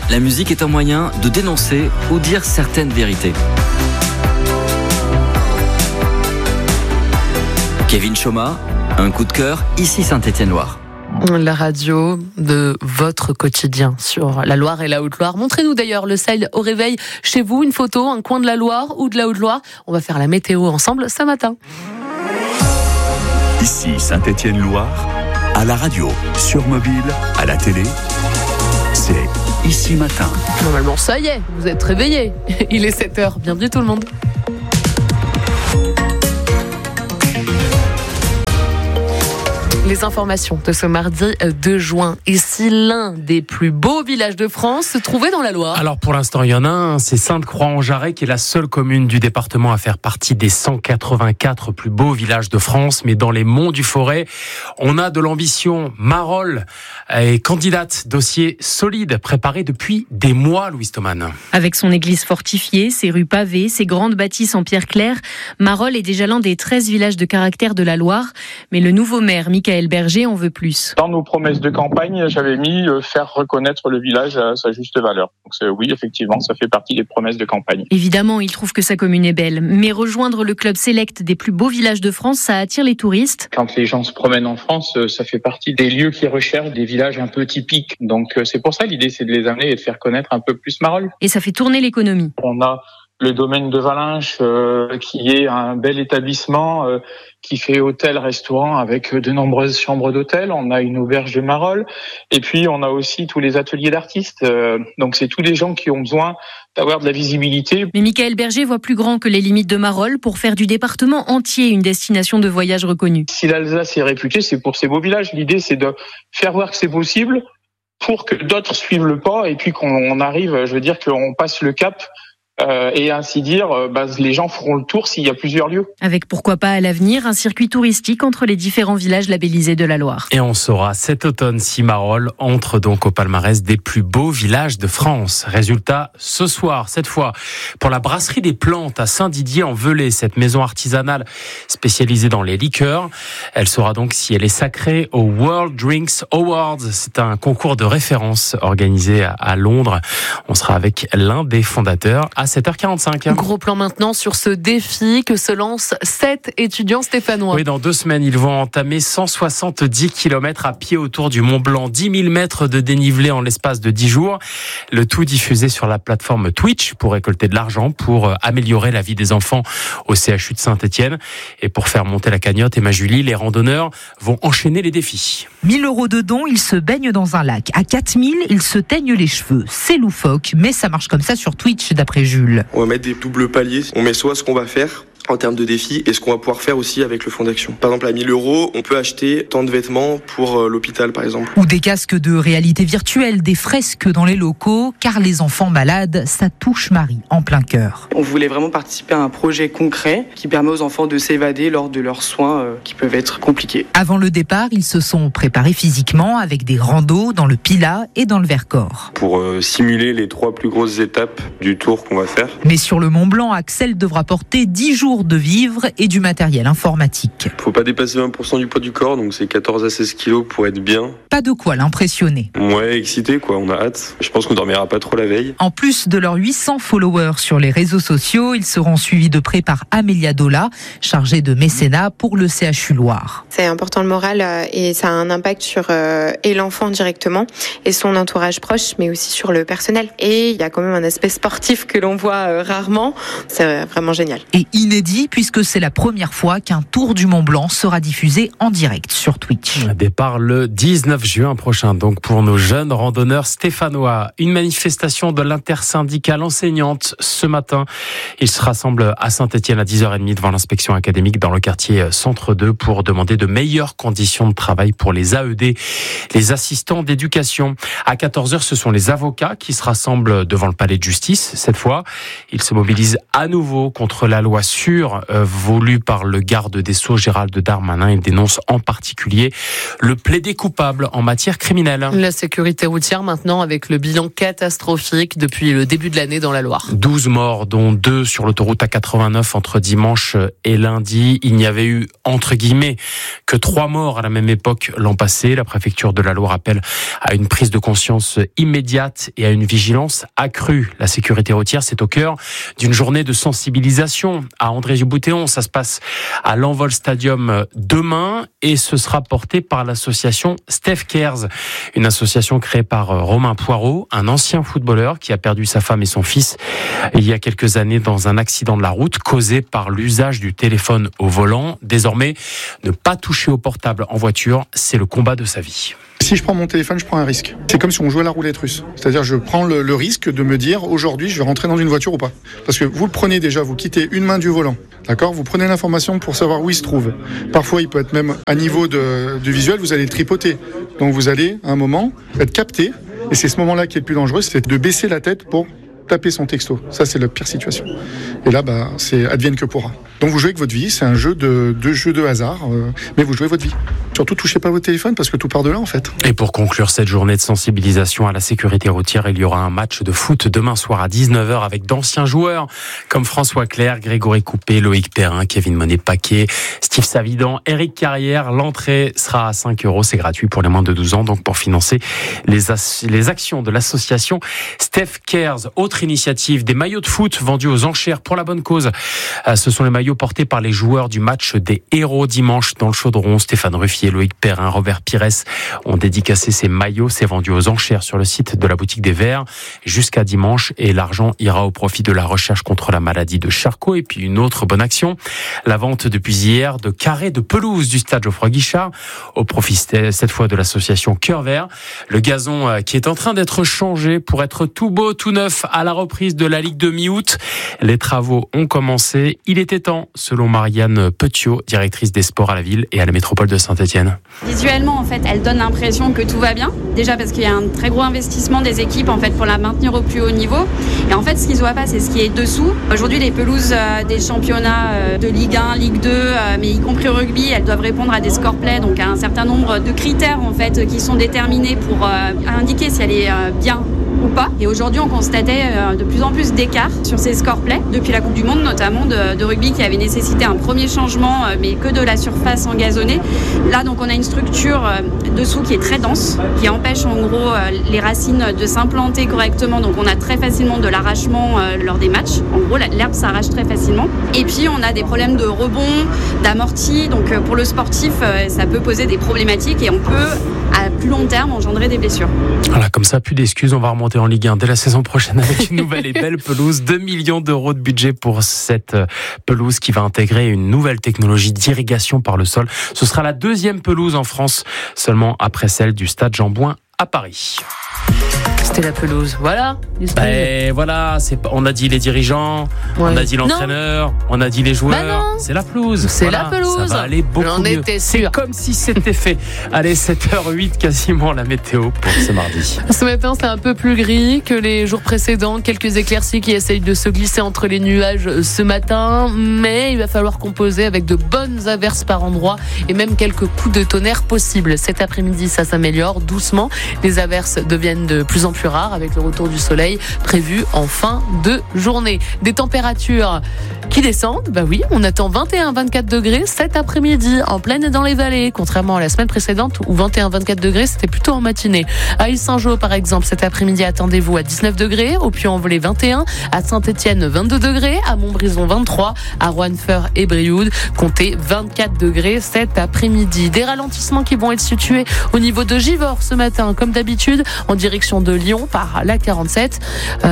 la musique est un moyen de dénoncer ou dire certaines vérités. Kevin Choma, un coup de cœur, ici Saint-Étienne-Loire. La radio de votre quotidien sur la Loire et la Haute-Loire. Montrez-nous d'ailleurs le ciel au réveil chez vous, une photo, un coin de la Loire ou de la Haute-Loire. On va faire la météo ensemble ce matin. Ici Saint-Étienne-Loire, à la radio, sur mobile, à la télé, c'est Ici Matin. Normalement, ça y est, vous êtes réveillés. Il est 7h, bienvenue tout le monde. Les informations de ce mardi 2 juin. Et si l'un des plus beaux villages de France se trouvait dans la Loire? Alors pour l'instant, il y en a un, c'est Sainte-Croix-en-Jarret, qui est la seule commune du département à faire partie des 184 plus beaux villages de France. Mais dans les monts du Forêt, on a de l'ambition. Marolles est candidate, dossier solide, préparé depuis des mois, Louise Thoman. Avec son église fortifiée, ses rues pavées, ses grandes bâtisses en pierre claire, Marolles est déjà l'un des 13 villages de caractère de la Loire. Mais le nouveau maire, Michaël Berger, en veut plus. Dans nos promesses de campagne, j'avais mis faire reconnaître le village à sa juste valeur. Donc oui, effectivement, ça fait partie des promesses de campagne. Évidemment, il trouve que sa commune est belle, mais rejoindre le club select des plus beaux villages de France, ça attire les touristes. Quand les gens se promènent en France, ça fait partie des lieux qui recherchent des villages un peu typiques. Donc c'est pour ça l'idée, c'est de les amener et de faire connaître un peu plus Marolles. Et ça fait tourner l'économie. On a le domaine de Valinches, qui est un bel établissement qui fait hôtel-restaurant avec de nombreuses chambres d'hôtel. On a une auberge de Marolles. Et puis, on a aussi tous les ateliers d'artistes. Donc, c'est tous les gens qui ont besoin d'avoir de la visibilité. Mais Michaël Berger voit plus grand que les limites de Marolles pour faire du département entier une destination de voyage reconnue. Si l'Alsace est réputée, c'est pour ces beaux villages. L'idée, c'est de faire voir que c'est possible pour que d'autres suivent le pas et puis qu'on arrive, je veux dire, qu'on passe le cap. Et ainsi dire, les gens feront le tour s'il y a plusieurs lieux. Avec pourquoi pas à l'avenir un circuit touristique entre les différents villages labellisés de la Loire. Et on saura cet automne si Marolles entre donc au palmarès des plus beaux villages de France. Résultat, ce soir, cette fois, pour la brasserie des Plantes à Saint-Didier-en-Velay, cette maison artisanale spécialisée dans les liqueurs. Elle saura donc si elle est sacrée aux World Drinks Awards. C'est un concours de référence organisé à Londres. On sera avec l'un des fondateurs à 7h45. Gros plan maintenant sur ce défi que se lancent 7 étudiants stéphanois. Oui, dans 2 semaines, ils vont entamer 170 km à pied autour du Mont Blanc, 10 000 mètres de dénivelé en l'espace de 10 jours. Le tout diffusé sur la plateforme Twitch pour récolter de l'argent, pour améliorer la vie des enfants au CHU de Saint-Étienne. Et pour faire monter la cagnotte, Emma Julie, les randonneurs vont enchaîner les défis. 1 000 € de dons, ils se baignent dans un lac. À 4 000, ils se teignent les cheveux. C'est loufoque, mais ça marche comme ça sur Twitch, d'après Jules. On va mettre des doubles paliers. On met soit ce qu'on va faire en termes de défis et ce qu'on va pouvoir faire aussi avec le fonds d'action. Par exemple, à 1 000 €, on peut acheter tant de vêtements pour l'hôpital, par exemple. Ou des casques de réalité virtuelle, des fresques dans les locaux, car les enfants malades, ça touche Marie en plein cœur. On voulait vraiment participer à un projet concret qui permet aux enfants de s'évader lors de leurs soins qui peuvent être compliqués. Avant le départ, ils se sont préparés physiquement avec des randos dans le Pilat et dans le Vercors. Pour simuler les 3 plus grosses étapes du tour qu'on va faire. Mais sur le Mont Blanc, Axel devra porter 10 jours de vivres et du matériel informatique. Faut pas dépasser 20% du poids du corps, donc c'est 14 à 16 kilos pour être bien. Pas de quoi l'impressionner. Ouais, excité quoi, on a hâte. Je pense qu'on dormira pas trop la veille. En plus de leurs 800 followers sur les réseaux sociaux, ils seront suivis de près par Amélia Dola, chargée de mécénat pour le CHU Loire. C'est important le moral et ça a un impact sur et l'enfant directement et son entourage proche, mais aussi sur le personnel. Et il y a quand même un aspect sportif que l'on voit rarement. C'est vraiment génial. Et inédit puisque c'est la première fois qu'un tour du Mont Blanc sera diffusé en direct sur Twitch. Départ le 19 juin prochain, donc pour nos jeunes randonneurs stéphanois. Une manifestation de l'intersyndicale enseignante ce matin. Ils se rassemblent à Saint-Étienne à 10h30 devant l'inspection académique dans le quartier Centre 2 pour demander de meilleures conditions de travail pour les AED, les assistants d'éducation. À 14h, ce sont les avocats qui se rassemblent devant le palais de justice. Cette fois, ils se mobilisent à nouveau contre la loi sur mesure voulue par le garde des Sceaux Gérald Darmanin. Il dénonce en particulier le plaidé coupable en matière criminelle. La sécurité routière maintenant avec le bilan catastrophique depuis le début de l'année dans la Loire. 12 morts, dont 2 sur l'autoroute A89 entre dimanche et lundi. Il n'y avait eu, entre guillemets, que 3 morts à la même époque l'an passé. La préfecture de la Loire appelle à une prise de conscience immédiate et à une vigilance accrue. La sécurité routière, c'est au cœur d'une journée de sensibilisation à André-Juboutéon. Ça se passe à l'Envol Stadium demain et ce sera porté par l'association Steph Cares, une association créée par Romain Poirot, un ancien footballeur qui a perdu sa femme et son fils il y a quelques années dans un accident de la route causé par l'usage du téléphone au volant. Désormais, ne pas toucher au portable en voiture, c'est le combat de sa vie. Si je prends mon téléphone, je prends un risque. C'est comme si on jouait à la roulette russe. C'est-à-dire, je prends le risque de me dire, aujourd'hui, je vais rentrer dans une voiture ou pas. Parce que vous le prenez déjà, vous quittez une main du volant. D'accord ? Vous prenez l'information pour savoir où il se trouve. Parfois, il peut être même à niveau du visuel, vous allez le tripoter. Donc, vous allez, à un moment, être capté. Et c'est ce moment-là qui est le plus dangereux, c'est de baisser la tête pour taper son texto. Ça, c'est la pire situation. Et là, c'est advienne que pourra. Donc, vous jouez avec votre vie. C'est un jeu de hasard. Mais vous jouez votre vie. Surtout, touchez pas votre téléphone parce que tout part de là, en fait. Et pour conclure cette journée de sensibilisation à la sécurité routière, il y aura un match de foot demain soir à 19h avec d'anciens joueurs comme François Clerc, Grégory Coupé, Loïc Perrin, Kevin Monet-Paquet, Steve Savidan, Eric Carrière. L'entrée sera à 5 €. C'est gratuit pour les moins de 12 ans. Donc, pour financer les actions de l'association Steph Cares. Autre initiative, des maillots de foot vendus aux enchères pour la bonne cause. Ce sont les maillots portés par les joueurs du match des Héros dimanche dans le Chaudron. Stéphane Ruffier, Loïc Perrin, Robert Pires ont dédicacé ces maillots. C'est vendu aux enchères sur le site de la boutique des Verts jusqu'à dimanche et l'argent ira au profit de la recherche contre la maladie de Charcot. Et puis une autre bonne action, la vente depuis hier de carrés de pelouse du stade Geoffroy-Guichard au profit cette fois de l'association Cœur Vert. Le gazon qui est en train d'être changé pour être tout beau, tout neuf à la reprise de la Ligue de mi-août. Les travaux ont commencé. Il était temps, selon Marianne Petiot, directrice des sports à la ville et à la métropole de Saint-Étienne. Visuellement, en fait, elle donne l'impression que tout va bien. Déjà parce qu'il y a un très gros investissement des équipes en fait pour la maintenir au plus haut niveau. Et en fait, ce qui se voit pas, c'est ce qui est dessous. Aujourd'hui, les pelouses des championnats de Ligue 1, Ligue 2, mais y compris au rugby, elles doivent répondre à des score play, donc à un certain nombre de critères en fait qui sont déterminés pour indiquer si elle est bien ou pas. Et aujourd'hui, on constatait de plus en plus d'écarts sur ces score play depuis la Coupe du Monde, notamment de rugby qui avait nécessité un premier changement, mais que de la surface engazonnée. Là, donc, on a une structure dessous qui est très dense, qui empêche en gros les racines de s'implanter correctement. Donc, on a très facilement de l'arrachement lors des matchs. En gros, l'herbe s'arrache très facilement. Et puis, on a des problèmes de rebond, d'amorti. Donc, pour le sportif, ça peut poser des problématiques et on peut, à plus long terme, engendrer des blessures. Voilà, comme ça, plus d'excuses. On va remonter en Ligue 1 dès la saison prochaine avec une nouvelle et belle pelouse. 2 millions d'euros de budget pour cette pelouse qui va intégrer une nouvelle technologie d'irrigation par le sol. Ce sera la 2e pelouse en France, seulement après celle du stade Jean-Bouin à Paris. C'était la pelouse, voilà. Voilà, on a dit les dirigeants, on a dit l'entraîneur, on a dit les joueurs. C'est la pelouse. C'est la pelouse. Ça va aller beaucoup mieux. C'est comme si c'était fait. Allez, 7h08, quasiment la météo pour ce mardi. Ce matin, c'est un peu plus gris que les jours précédents. Quelques éclaircies qui essayent de se glisser entre les nuages ce matin. Mais il va falloir composer avec de bonnes averses par endroits et même quelques coups de tonnerre possibles. Cet après-midi, ça s'améliore doucement. Les averses deviennent de plus en plus rares avec le retour du soleil prévu en fin de journée. Des températures qui descendent, oui, on attend 21-24 degrés cet après-midi en plaine et dans les vallées, contrairement à la semaine précédente où 21-24 degrés c'était plutôt en matinée. À Île-Saint-Jean par exemple, cet après-midi attendez-vous à 19 degrés, au Puy-en-Velay 21, à Saint-Étienne 22 degrés, à Montbrison 23, à Roanne-Feur et Brioude comptez 24 degrés cet après-midi. Des ralentissements qui vont être situés au niveau de Givors ce matin, comme d'habitude, en direction de Lyon par la 47.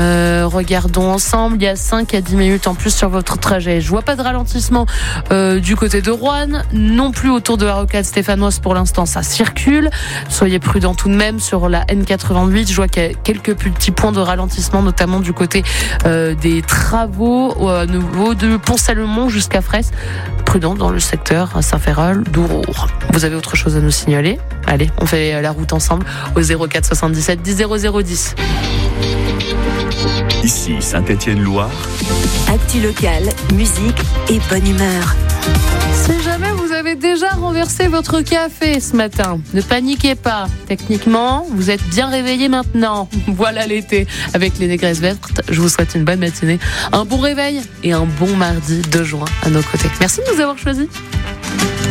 Regardons ensemble, il y a 5 à 10 minutes en plus sur votre trajet. Je vois pas de ralentissement du côté de Roanne, non plus autour de la rocade stéphanoise pour l'instant, ça circule. Soyez prudents tout de même sur la N88. Je vois qu'il y a quelques petits points de ralentissement, notamment du côté des travaux au niveau de Pont-Salomon jusqu'à Fraisse. Prudent dans le secteur Saint-Ferrol, Dourour. Vous avez autre chose à nous signaler ? Allez, on fait la route ensemble au 04 77 10 00 10. Ici Saint-Étienne-Loire. Actu locale, musique et bonne humeur. Si jamais vous avez déjà renversé votre café ce matin, ne paniquez pas. Techniquement, vous êtes bien réveillés maintenant. Voilà l'été. Avec les négresses vertes, je vous souhaite une bonne matinée, un bon réveil et un bon mardi 2 juin à nos côtés. Merci de nous avoir choisis.